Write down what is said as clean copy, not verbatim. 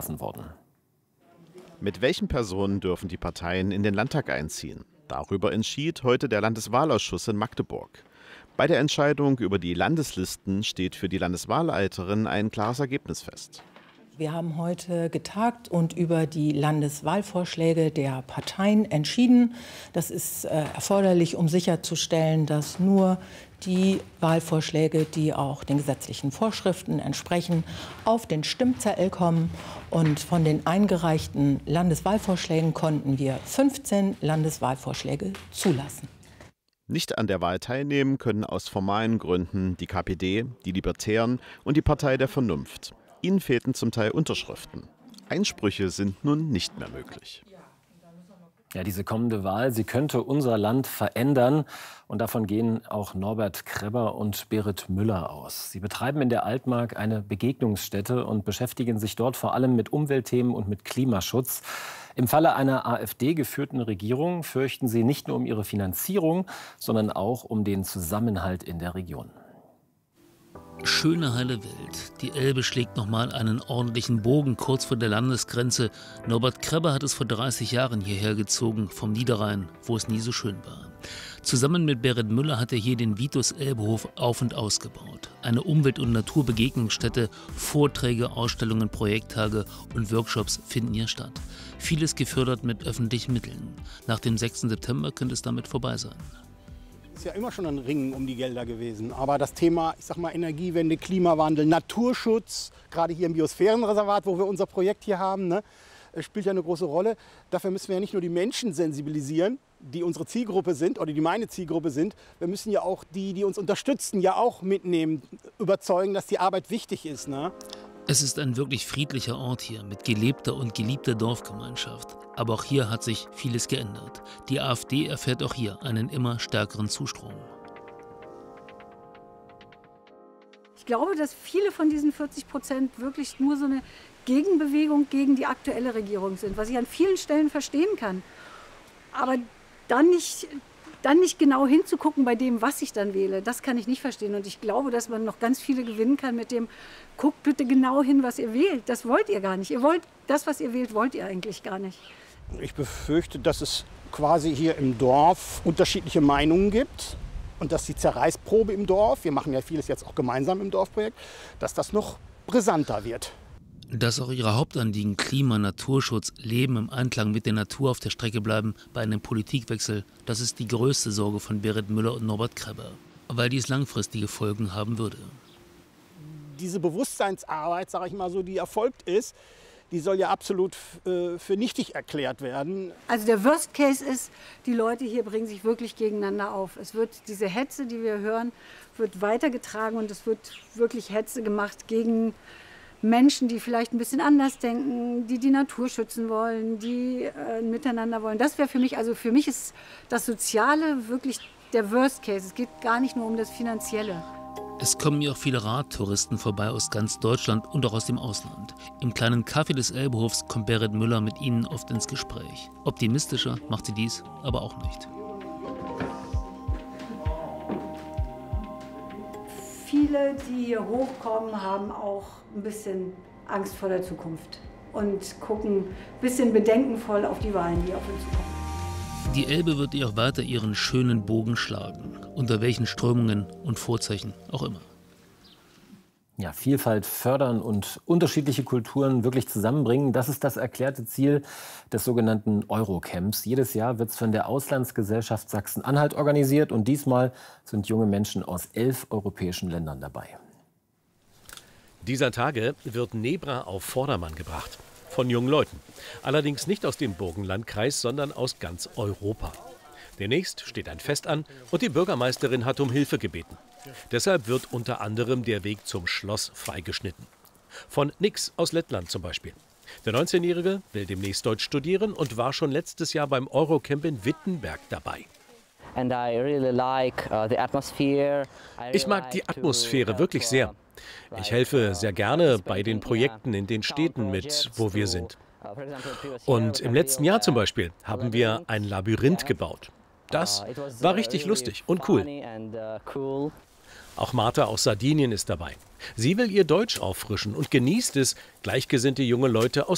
beschlossen worden. Mit welchen Personen dürfen die Parteien in den Landtag einziehen? Darüber entschied heute der Landeswahlausschuss in Magdeburg. Bei der Entscheidung über die Landeslisten steht für die Landeswahlleiterin ein klares Ergebnis fest. Wir haben heute getagt und über die Landeswahlvorschläge der Parteien entschieden. Das ist erforderlich, um sicherzustellen, dass nur die Wahlvorschläge, die auch den gesetzlichen Vorschriften entsprechen, auf den Stimmzettel kommen. Und von den eingereichten Landeswahlvorschlägen konnten wir 15 Landeswahlvorschläge zulassen. Nicht an der Wahl teilnehmen können aus formalen Gründen die KPD, die Libertären und die Partei der Vernunft. Ihnen fehlten zum Teil Unterschriften. Einsprüche sind nun nicht mehr möglich. Ja, diese kommende Wahl, sie könnte unser Land verändern. Und davon gehen auch Norbert Krebber und Berit Müller aus. Sie betreiben in der Altmark eine Begegnungsstätte und beschäftigen sich dort vor allem mit Umweltthemen und mit Klimaschutz. Im Falle einer AfD-geführten Regierung fürchten sie nicht nur um ihre Finanzierung, sondern auch um den Zusammenhalt in der Region. Schöne, heile Welt. Die Elbe schlägt nochmal einen ordentlichen Bogen kurz vor der Landesgrenze. Norbert Krebber hat es vor 30 Jahren hierher gezogen, vom Niederrhein, wo es nie so schön war. Zusammen mit Berit Müller hat er hier den Vitus Elbehof auf- und ausgebaut. Eine Umwelt- und Naturbegegnungsstätte, Vorträge, Ausstellungen, Projekttage und Workshops finden hier statt. Vieles gefördert mit öffentlichen Mitteln. Nach dem 6. September könnte es damit vorbei sein. Es ist ja immer schon ein Ringen um die Gelder gewesen. Aber das Thema, ich sag mal, Energiewende, Klimawandel, Naturschutz, gerade hier im Biosphärenreservat, wo wir unser Projekt hier haben, ne, spielt ja eine große Rolle. Dafür müssen wir ja nicht nur die Menschen sensibilisieren, die unsere Zielgruppe sind oder die meine Zielgruppe sind. Wir müssen ja auch die uns unterstützen, ja auch mitnehmen, überzeugen, dass die Arbeit wichtig ist. Ne? Es ist ein wirklich friedlicher Ort hier mit gelebter und geliebter Dorfgemeinschaft. Aber auch hier hat sich vieles geändert. Die AfD erfährt auch hier einen immer stärkeren Zustrom. Ich glaube, dass viele von diesen 40% wirklich nur so eine Gegenbewegung gegen die aktuelle Regierung sind, was ich an vielen Stellen verstehen kann. Aber dann nicht genau hinzugucken bei dem, was ich dann wähle, das kann ich nicht verstehen. Und ich glaube, dass man noch ganz viele gewinnen kann mit dem, guckt bitte genau hin, was ihr wählt. Das wollt ihr gar nicht. Das, was ihr wählt, wollt ihr eigentlich gar nicht. Ich befürchte, dass es quasi hier im Dorf unterschiedliche Meinungen gibt und dass die Zerreißprobe im Dorf, wir machen ja vieles jetzt auch gemeinsam im Dorfprojekt, dass das noch brisanter wird. Dass auch ihre Hauptanliegen Klima, Naturschutz, Leben im Einklang mit der Natur auf der Strecke bleiben bei einem Politikwechsel, das ist die größte Sorge von Berit Müller und Norbert Krebber, weil dies langfristige Folgen haben würde. Diese Bewusstseinsarbeit, sage ich mal so, die erfolgt ist, die soll ja absolut für nichtig erklärt werden. Also der Worst Case ist, die Leute hier bringen sich wirklich gegeneinander auf. Es wird diese Hetze, die wir hören, wird weitergetragen und es wird wirklich Hetze gemacht gegen Menschen, die vielleicht ein bisschen anders denken, die die Natur schützen wollen, die miteinander wollen. Das wäre für mich, also für mich ist das Soziale wirklich der Worst Case. Es geht gar nicht nur um das Finanzielle. Es kommen hier auch viele Radtouristen vorbei aus ganz Deutschland und auch aus dem Ausland. Im kleinen Café des Elbehofs kommt Berit Müller mit ihnen oft ins Gespräch. Optimistischer macht sie dies aber auch nicht. Viele, die hier hochkommen, haben auch ein bisschen Angst vor der Zukunft und gucken ein bisschen bedenkenvoll auf die Wahlen, die auf uns zukommen. Die Elbe wird ihr auch weiter ihren schönen Bogen schlagen, unter welchen Strömungen und Vorzeichen auch immer. Ja, Vielfalt fördern und unterschiedliche Kulturen wirklich zusammenbringen, das ist das erklärte Ziel des sogenannten Eurocamps. Jedes Jahr wird es von der Auslandsgesellschaft Sachsen-Anhalt organisiert und diesmal sind junge Menschen aus 11 europäischen Ländern dabei. Dieser Tage wird Nebra auf Vordermann gebracht. Von jungen Leuten. Allerdings nicht aus dem Burgenlandkreis, sondern aus ganz Europa. Demnächst steht ein Fest an und die Bürgermeisterin hat um Hilfe gebeten. Deshalb wird unter anderem der Weg zum Schloss freigeschnitten. Von Nix aus Lettland zum Beispiel. Der 19-Jährige will demnächst Deutsch studieren und war schon letztes Jahr beim Eurocamp in Wittenberg dabei. Ich mag die Atmosphäre wirklich sehr. Ich helfe sehr gerne bei den Projekten in den Städten mit, wo wir sind. Und im letzten Jahr zum Beispiel haben wir ein Labyrinth gebaut. Das war richtig lustig und cool. Auch Martha aus Sardinien ist dabei. Sie will ihr Deutsch auffrischen und genießt es, gleichgesinnte junge Leute aus